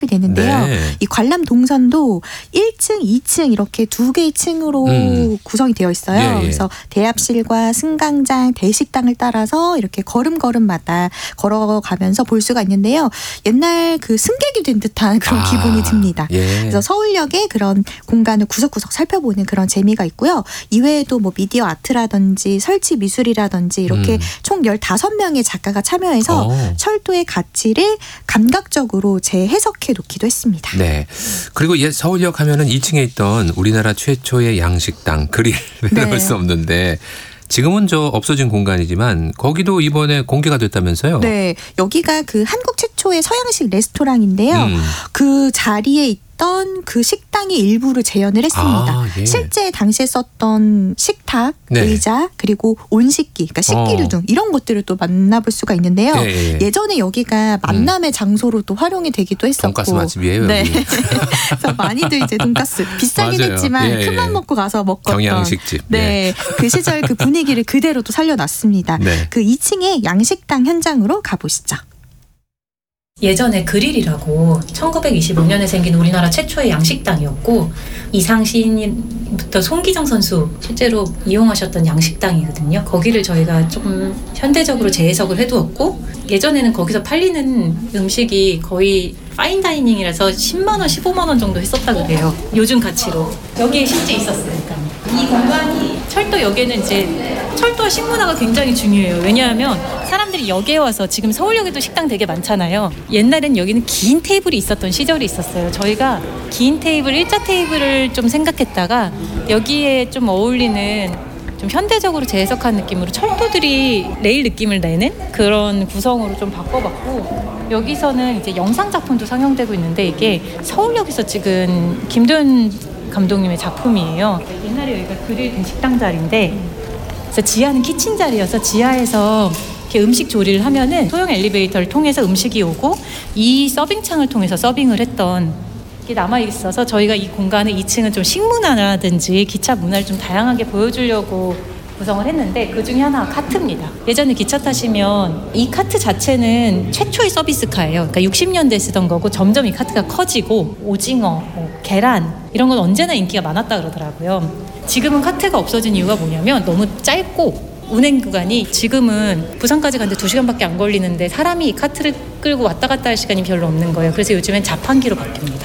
되는데요. 네. 이 관람 동선도 1층, 2층 이렇게 두 개의 층으로 구성이 되어 있어요. 예, 예. 그래서 대합실과 승강장, 대식당을 따라서 이렇게 걸음걸음마다 걸어가면서 볼 수가 있는데요. 옛날 그 승객이 된 듯한 그런 기분이 듭니다. 예. 그래서 서울역의 그런 공간을 구석구석 살펴보는 그런 재미가 있고요. 이외에도 뭐 미디어 아트라든지 설치 미술이라든지 이렇게 총 15명의 작가가 참여해서 철도의 가치를 감각적으로 재해석해 놓기도 했습니다. 네. 그리고 옛 서울역 하면은 2층에 있던 우리나라 최초의 양식당 그릴 빼놓을 수 없는데 지금은 없어진 공간이지만 거기도 이번에 공개가 됐다면서요? 네. 여기가 그 한국 최초의 서양식 레스토랑인데요. 그 자리에 있던 그 식당의 일부를 재현을 했습니다. 예. 실제 당시에 썼던 식탁, 네. 의자, 그리고 온식기, 그러니까 식기류 등 이런 것들을 또 만나볼 수가 있는데요. 예. 예전에 여기가 만남의 장소로 또 활용이 되기도 했었고. 돈가스 맛집이에요. 네. 여기. 그래서 많이들 이제 돈가스 비싸긴 맞아요. 했지만 예, 큰맘 먹고 가서 먹었던 경양식집. 네. 그 시절 그 분위기를 그대로 또 살려놨습니다. 네. 그 2층의 양식당 현장으로 가보시죠. 예전에 그릴이라고 1925년에 생긴 우리나라 최초의 양식당이었고 이상시인부터 송기정 선수 실제로 이용하셨던 양식당이거든요. 거기를 저희가 조금 현대적으로 재해석을 해두었고 예전에는 거기서 팔리는 음식이 거의 파인다이닝이라서 10만 원, 15만 원 정도 했었다고 그래요. 요즘 가치로. 여기에 실제 있었으니까요. 이 공간이 철도역에는 이제 철도와 식문화가 굉장히 중요해요. 왜냐하면 사람들이 역에 와서 지금 서울역에도 식당 되게 많잖아요. 옛날엔 여기는 긴 테이블이 있었던 시절이 있었어요. 저희가 긴 테이블, 일자 테이블을 좀 생각했다가 여기에 좀 어울리는 좀 현대적으로 재해석한 느낌으로 철도들이 레일 느낌을 내는 그런 구성으로 좀 바꿔봤고 여기서는 이제 영상 작품도 상영되고 있는데 이게 서울역에서 찍은 김도연 감독님의 작품이에요. 옛날에 여기가 그릴 된 식당 자리인데 그래서 지하는 키친 자리여서 지하에서 이렇게 음식 조리를 하면은 소형 엘리베이터를 통해서 음식이 오고 이 서빙 창을 통해서 서빙을 했던 게 남아 있어서 저희가 이 공간을 2층은 좀 식문화라든지 기차 문화를 좀 다양하게 보여주려고 구성을 했는데 그 중에 하나가 카트입니다. 예전에 기차 타시면 이 카트 자체는 최초의 서비스카예요. 그러니까 60년대에 쓰던 거고 점점 이 카트가 커지고 오징어, 계란 이런 건 언제나 인기가 많았다 그러더라고요. 지금은 카트가 없어진 이유가 뭐냐면 너무 짧고 운행 구간이 지금은 부산까지 가는데 2시간밖에 안 걸리는데 사람이 이 카트를 끌고 왔다 갔다 할 시간이 별로 없는 거예요. 그래서 요즘엔 자판기로 바뀝니다.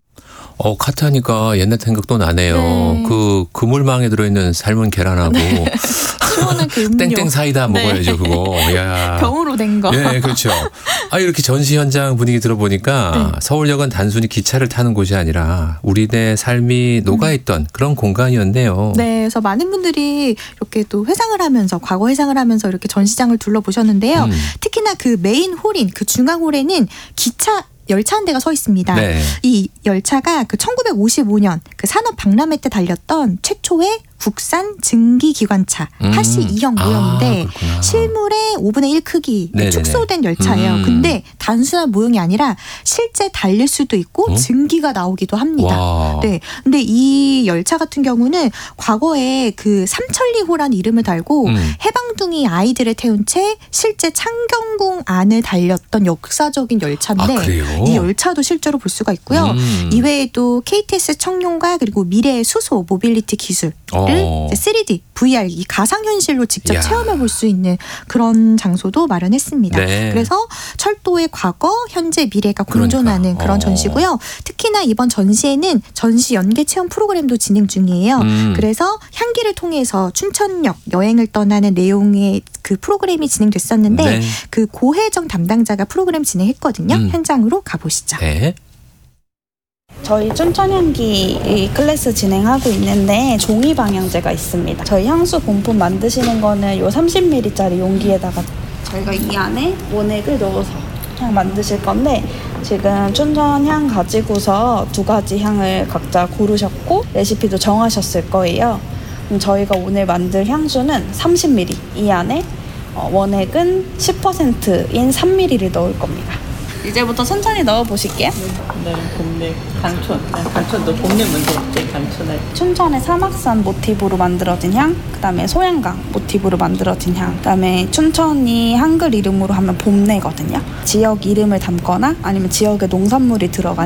카트 하니까 옛날 생각도 나네요. 네. 그 그물망에 들어있는 삶은 계란하고 시원한 그 음료. 땡땡 사이다 먹어야죠 그거. 야. 병으로 된 거. 네, 그렇죠. 이렇게 전시 현장 분위기 들어보니까 서울역은 단순히 기차를 타는 곳이 아니라 우리네 삶이 녹아있던 그런 공간이었네요. 네, 그래서 많은 분들이 이렇게 또 회상을 하면서 과거 회상을 하면서 이렇게 전시장을 둘러보셨는데요. 특히나 그 메인 홀인 그 중앙 홀에는 기차 열차 한 대가 서 있습니다. 네. 이 열차가 그 1955년 그 산업 박람회 때 달렸던 최초의 국산 증기기관차 82형 모형인데 실물의 5분의 1 크기 축소된 열차예요. 근데 단순한 모형이 아니라 실제 달릴 수도 있고 증기가 나오기도 합니다. 와. 네, 근데 이 열차 같은 경우는 과거에 그 삼천리호라는 이름을 달고 해방둥이 아이들을 태운 채 실제 창경궁 안을 달렸던 역사적인 열차인데 그래요? 이 열차도 실제로 볼 수가 있고요. 이외에도 KTX 청룡과 그리고 미래의 수소 모빌리티 기술을 3D, VR, 이 가상현실로 직접 이야. 체험해 볼 수 있는 그런 장소도 마련했습니다. 네. 그래서 철도의 과거, 현재, 미래가 공존하는 그런 전시고요. 특히나 이번 전시에는 전시 연계 체험 프로그램도 진행 중이에요. 그래서 향기를 통해서 춘천역 여행을 떠나는 내용의 그 프로그램이 진행됐었는데 네. 그 고혜정 담당자가 프로그램 진행했거든요. 현장으로 가보시죠. 네. 저희 춘천향기 클래스 진행하고 있는데 종이 방향제가 있습니다. 저희 향수 본품 만드시는 거는 요 30ml짜리 용기에다가 저희가 이 안에 원액을 넣어서 향 만드실 건데 지금 춘천향 가지고서 2가지 향을 각자 고르셨고 레시피도 정하셨을 거예요. 그럼 저희가 오늘 만들 향수는 30ml, 이 안에 원액은 10%인 3ml를 넣을 겁니다. 이제부터 천천히 넣어보실게요. 네, 봄잎, 강촌. 강촌도 봄잎 먼저 먹지, 강촌을. 춘천의 사막산 모티브로 만들어진 향, 그 다음에 소양강 모티브로 만들어진 향, 그 다음에 춘천이 한글 이름으로 하면 봄내거든요. 지역 이름을 담거나 아니면 지역의 농산물이 들어간